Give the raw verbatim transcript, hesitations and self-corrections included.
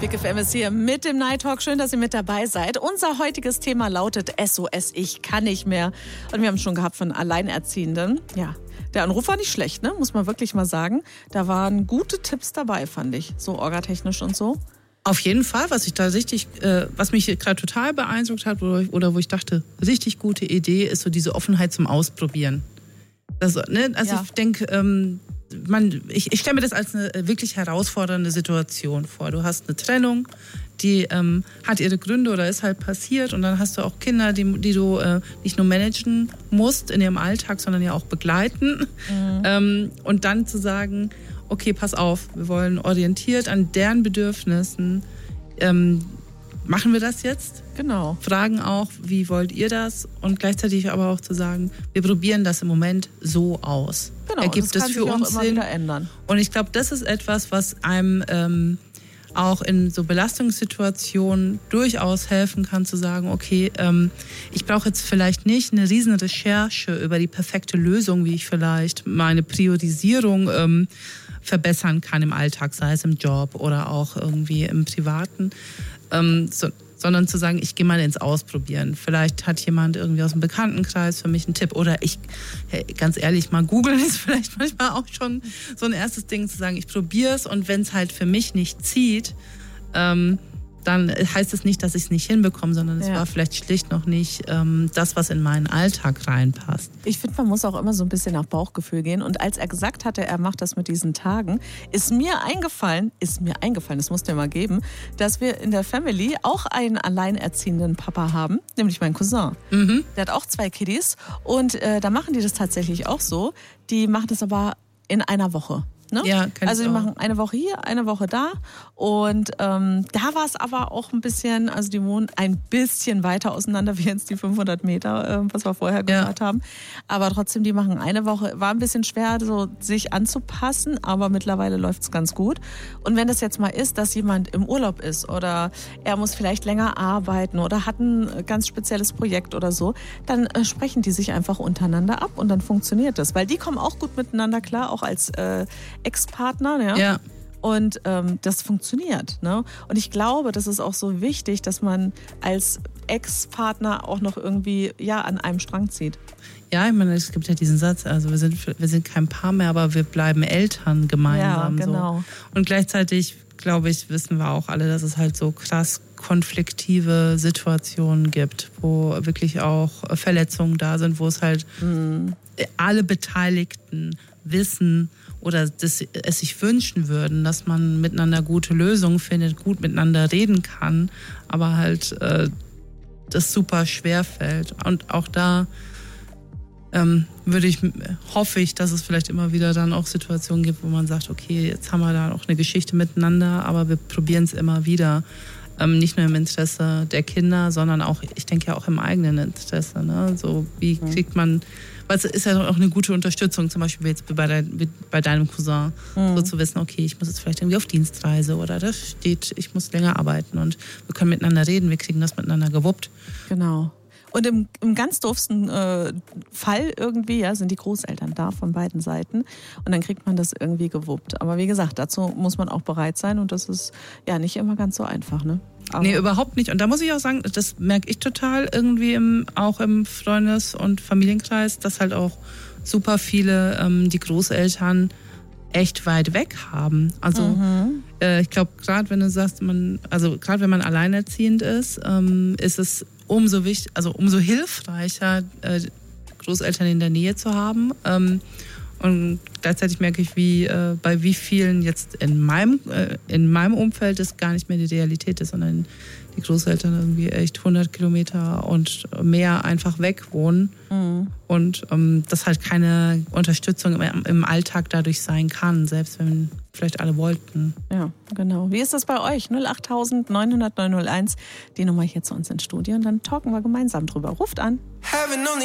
Big F M ist hier mit dem Night Talk. Schön, dass ihr mit dabei seid. Unser heutiges Thema lautet S O S, ich kann nicht mehr. Und wir haben es schon gehabt von Alleinerziehenden. Ja, der Anruf war nicht schlecht, ne? Muss man wirklich mal sagen. Da waren gute Tipps dabei, fand ich. So orgatechnisch und so. Auf jeden Fall, was ich da richtig, äh, was mich gerade total beeindruckt hat oder, oder wo ich dachte, richtig gute Idee, ist so diese Offenheit zum Ausprobieren. Das, ne? Also ja. ich denke, ähm, man, ich, ich stelle mir das als eine wirklich herausfordernde Situation vor. Du hast eine Trennung, die ähm, hat ihre Gründe oder ist halt passiert, und dann hast du auch Kinder, die, die du äh, nicht nur managen musst in ihrem Alltag, sondern ja auch begleiten. Mhm. Ähm, und dann zu sagen, okay, pass auf, wir wollen orientiert an deren Bedürfnissen, ähm, machen wir das jetzt? Genau. Fragen auch, wie wollt ihr das? Und gleichzeitig aber auch zu sagen, wir probieren das im Moment so aus. Genau, Ergibt das kann es für sich uns auch immer Sinn? wieder ändern. Und ich glaube, das ist etwas, was einem ähm, auch in so Belastungssituationen durchaus helfen kann, zu sagen, okay, ähm, ich brauche jetzt vielleicht nicht eine riesen Recherche über die perfekte Lösung, wie ich vielleicht meine Priorisierung ähm, verbessern kann im Alltag, sei es im Job oder auch irgendwie im Privaten, ähm, so, sondern zu sagen, ich gehe mal ins Ausprobieren. Vielleicht hat jemand irgendwie aus dem Bekanntenkreis für mich einen Tipp, oder ich, hey, ganz ehrlich, mal googeln ist vielleicht manchmal auch schon so ein erstes Ding, zu sagen, ich probiere es, und wenn es halt für mich nicht zieht, ähm, dann heißt es nicht, dass ich es nicht hinbekomme, sondern es ja. war vielleicht schlicht noch nicht ähm, das, was in meinen Alltag reinpasst. Ich finde, man muss auch immer so ein bisschen nach Bauchgefühl gehen. Und als er gesagt hatte, er macht das mit diesen Tagen, ist mir eingefallen, ist mir eingefallen, das musst du mir mal geben, dass wir in der Family auch einen alleinerziehenden Papa haben, nämlich meinen Cousin. Mhm. Der hat auch zwei Kiddies, und äh, da machen die das tatsächlich auch so. Die machen das aber in einer Woche. Ne? Ja, also die machen eine Woche hier, eine Woche da, und ähm, da war es aber auch ein bisschen, also die wohnen ein bisschen weiter auseinander wie jetzt die fünfhundert Meter, äh, was wir vorher gehört ja. haben, aber trotzdem, die machen eine Woche, war ein bisschen schwer, so sich anzupassen, aber mittlerweile läuft es ganz gut. Und wenn das jetzt mal ist, dass jemand im Urlaub ist oder er muss vielleicht länger arbeiten oder hat ein ganz spezielles Projekt oder so, dann äh, sprechen die sich einfach untereinander ab, und dann funktioniert das, weil die kommen auch gut miteinander klar, auch als äh, Ex-Partner, ja. ja. Und ähm, das funktioniert, ne? Und ich glaube, das ist auch so wichtig, dass man als Ex-Partner auch noch irgendwie ja an einem Strang zieht. Ja, ich meine, es gibt ja diesen Satz, also wir sind, wir sind kein Paar mehr, aber wir bleiben Eltern gemeinsam. Ja, genau. So. Und gleichzeitig, glaube ich, wissen wir auch alle, dass es halt so krass konfliktive Situationen gibt, wo wirklich auch Verletzungen da sind, wo es halt mhm. alle Beteiligten wissen oder das, es sich wünschen würden, dass man miteinander gute Lösungen findet, gut miteinander reden kann, aber halt äh, das super schwer fällt. Und auch da ähm, würde ich, hoffe ich, dass es vielleicht immer wieder dann auch Situationen gibt, wo man sagt, okay, jetzt haben wir da auch eine Geschichte miteinander, aber wir probieren es immer wieder. Ähm, nicht nur im Interesse der Kinder, sondern auch, ich denke ja auch im eigenen Interesse. Ne? So, wie kriegt man, weil es ist ja auch eine gute Unterstützung, zum Beispiel jetzt bei, de, bei deinem Cousin, mhm. so zu wissen, okay, ich muss jetzt vielleicht irgendwie auf Dienstreise oder das steht, ich muss länger arbeiten, und wir können miteinander reden, wir kriegen das miteinander gewuppt. Genau. Und im, im ganz doofsten äh, Fall irgendwie, ja, sind die Großeltern da von beiden Seiten, und dann kriegt man das irgendwie gewuppt. Aber wie gesagt, dazu muss man auch bereit sein, und das ist ja nicht immer ganz so einfach, ne? Aber nee, überhaupt nicht. Und da muss ich auch sagen, das merke ich total irgendwie im, auch im Freundes- und Familienkreis, dass halt auch super viele ähm, die Großeltern echt weit weg haben. Also mhm. äh, ich glaube, gerade wenn du sagst, man, also gerade wenn man alleinerziehend ist, ähm, ist es umso wichtig, also umso hilfreicher, äh, Großeltern in der Nähe zu haben. Ähm, und gleichzeitig merke ich, wie äh, bei wie vielen jetzt in meinem äh, in meinem Umfeld das gar nicht mehr die Realität ist, sondern die Großeltern irgendwie echt hundert Kilometer und mehr einfach weg wohnen. Mhm. Und ähm, dass halt keine Unterstützung im, im Alltag dadurch sein kann, selbst wenn vielleicht alle wollten. Ja, genau. Wie ist das bei euch? null acht neun null null neun null eins, die Nummer hier zu uns ins Studio, und dann talken wir gemeinsam drüber. Ruft an.